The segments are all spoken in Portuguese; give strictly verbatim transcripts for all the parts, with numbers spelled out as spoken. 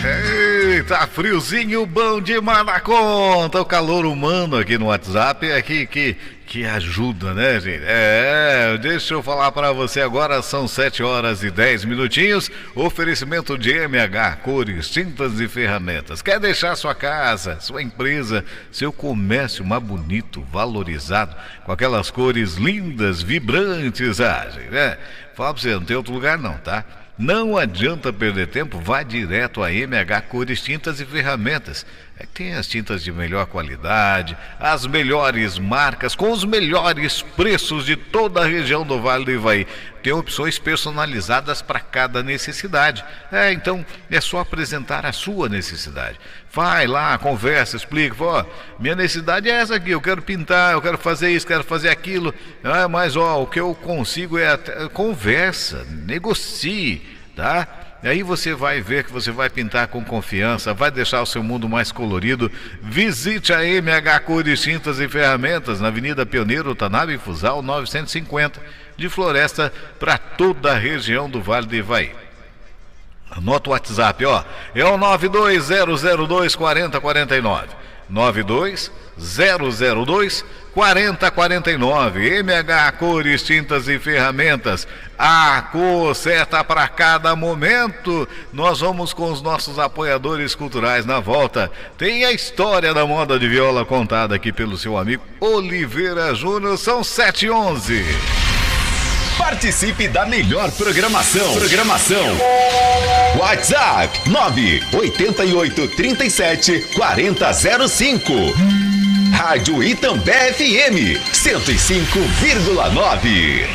Eita, friozinho bom demais na conta. O calor humano aqui no WhatsApp é que, que, que ajuda, né, gente? É, deixa eu falar para você agora, são sete horas e dez minutinhos. Oferecimento de M H Cores, Tintas e Ferramentas. Quer deixar sua casa, sua empresa, seu comércio mais bonito, valorizado, com aquelas cores lindas, vibrantes, ah, gente, né? Fala pra você, não tem outro lugar não, tá? Não adianta perder tempo, vá direto a M H Cores, Tintas e Ferramentas. É que tem as tintas de melhor qualidade, as melhores marcas, com os melhores preços de toda a região do Vale do Ivaí. Tem opções personalizadas para cada necessidade. É, então é só apresentar a sua necessidade. Vai lá, conversa, explica. Ó, minha necessidade é essa aqui, eu quero pintar, eu quero fazer isso, quero fazer aquilo. Ah, mas ó, o que eu consigo é até... conversa, negocie, tá? E aí você vai ver que você vai pintar com confiança, vai deixar o seu mundo mais colorido. Visite a M H Cores, Tintas e Ferramentas na Avenida Pioneiro Tanabe Fusal novecentos e cinquenta, de Floresta, para toda a região do Vale do Ivaí. Anota o WhatsApp, ó, é o nove dois zero zero dois quatro zero quatro nove. nove dois zero zero dois quatro zero quatro nove. M H Cores, Tintas e Ferramentas, a cor certa para cada momento. Nós vamos com os nossos apoiadores culturais na volta. Tem a história da moda de viola contada aqui pelo seu amigo Oliveira Júnior. São sete e onze. Participe da melhor programação. Programação. WhatsApp nove oito oito, três sete, quatro zero zero cinco. Rádio Itambé F M cento e cinco vírgula nove.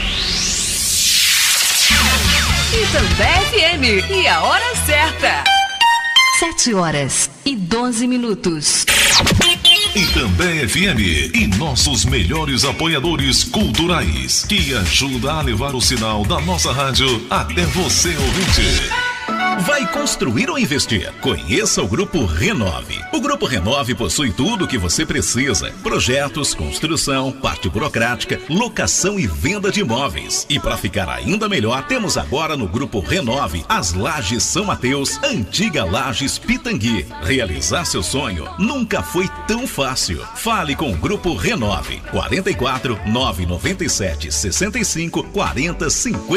Itambé F M e a hora certa. Sete horas e doze minutos. Itambé F M e nossos melhores apoiadores culturais, que ajuda a levar o sinal da nossa rádio até você, ouvinte. Vai construir ou investir? Conheça o Grupo Renove. O Grupo Renove possui tudo o que você precisa: projetos, construção, parte burocrática, locação e venda de imóveis. E para ficar ainda melhor, temos agora no Grupo Renove as Lajes São Mateus, antiga Lajes Pitangui. Realizar seu sonho nunca foi tão fácil. Fale com o Grupo Renove. quarenta e quatro, nove nove sete, sessenta e cinco, quarenta, cinquenta.